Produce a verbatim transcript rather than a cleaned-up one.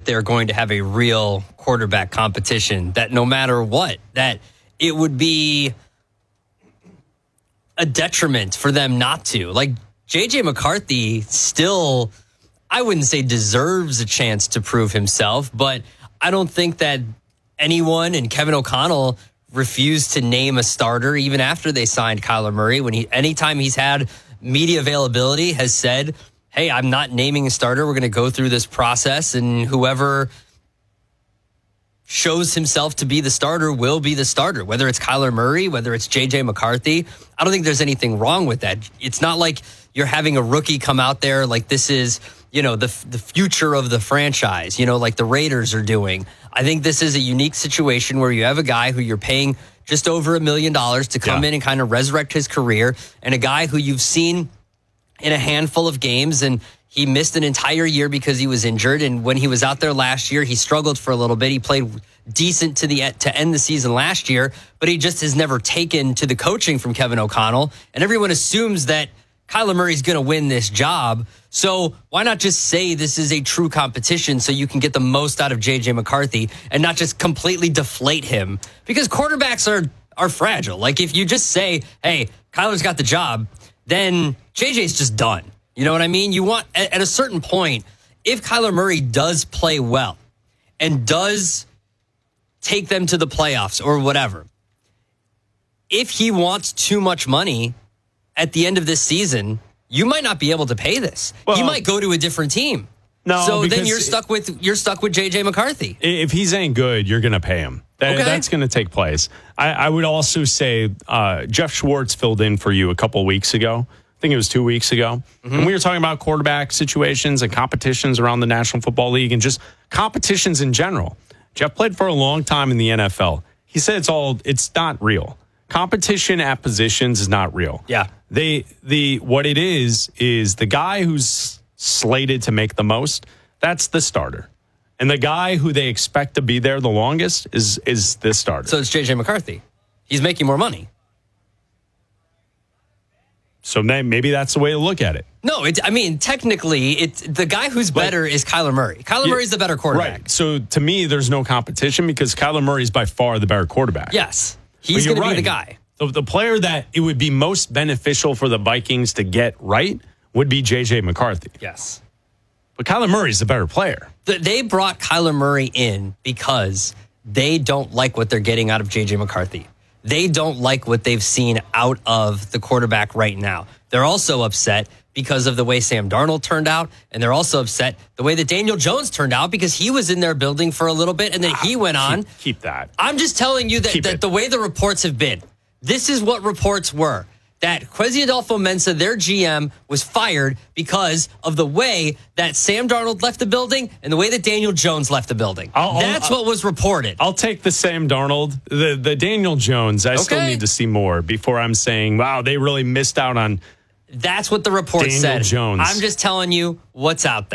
they're going to have a real quarterback competition, that no matter what, that it would be a detriment for them not to. Like, J J McCarthy still, I wouldn't say deserves a chance to prove himself, but I don't think that anyone, and Kevin O'Connell refused to name a starter even after they signed Kyler Murray. When he, anytime he's had media availability, has said, hey, I'm not naming a starter. We're going to go through this process, and whoever shows himself to be the starter will be the starter, whether it's Kyler Murray, whether it's J J McCarthy. I don't think there's anything wrong with that. It's not like you're having a rookie come out there like this is, you know, the the future of the franchise, you know, like the Raiders are doing. I think this is a unique situation where you have a guy who you're paying just over a million dollars to come yeah. in and kind of resurrect his career, and a guy who you've seen in a handful of games, and he missed an entire year because he was injured. And when he was out there last year, he struggled for a little bit. He played decent to the to end the season last year, but he just has never taken to the coaching from Kevin O'Connell. And everyone assumes that Kyler Murray's going to win this job. So why not just say this is a true competition so you can get the most out of J J McCarthy and not just completely deflate him? Because quarterbacks are are fragile. Like, if you just say, hey, Kyler's got the job, then J J's just done. You know what I mean? You want, at, at a certain point, if Kyler Murray does play well and does take them to the playoffs or whatever, if he wants too much money at the end of this season, you might not be able to pay this. Well, he might go to a different team. No, so then you're stuck with you're stuck with J J McCarthy. If he's ain't good, you're going to pay him. That, okay. That's going to take place. I, I would also say uh, Jeff Schwartz filled in for you a couple of weeks ago. I think it was two weeks ago. Mm-hmm. And we were talking about quarterback situations and competitions around the National Football League and just competitions in general. Jeff played for a long time in the N F L. He said it's all it's not real. Competition at positions is not real. Yeah. They the what it is is the guy who's slated to make the most, that's the starter. And the guy who they expect to be there the longest is is this starter. So it's J J McCarthy. He's making more money. So maybe that's the way to look at it. No, it, I mean, technically, it's the guy who's but, better is Kyler Murray. Kyler yeah, Murray's the better quarterback. Right. So to me, there's no competition because Kyler Murray is by far the better quarterback. Yes. He's going right. to be the guy. The, the player that it would be most beneficial for the Vikings to get right would be J J McCarthy. Yes. But Kyler Murray's the better player. The, they brought Kyler Murray in because they don't like what they're getting out of J J McCarthy. They don't like what they've seen out of the quarterback right now. They're also upset because of the way Sam Darnold turned out, and they're also upset the way that Daniel Jones turned out because he was in their building for a little bit, and then he went on. Keep, keep that. I'm just telling you that, that the way the reports have been, this is what reports were. That Kwesi Adolfo-Mensah, their G M, was fired because of the way that Sam Darnold left the building and the way that Daniel Jones left the building. I'll, That's I'll, what was reported. I'll take the Sam Darnold. The the Daniel Jones, I okay. still need to see more before I'm saying, wow, they really missed out on That's what the report Daniel said. Jones. I'm just telling you what's out there.